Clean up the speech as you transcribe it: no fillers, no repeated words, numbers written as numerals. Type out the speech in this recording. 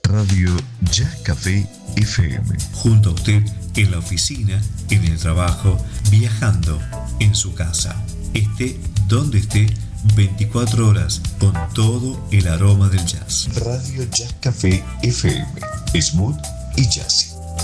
Radio Jazz Café FM. Junto a usted en la oficina, en el trabajo, viajando, en su casa. Esté donde esté, 24 horas con todo el aroma del jazz. Radio Jazz Café FM. Smooth y jazzy.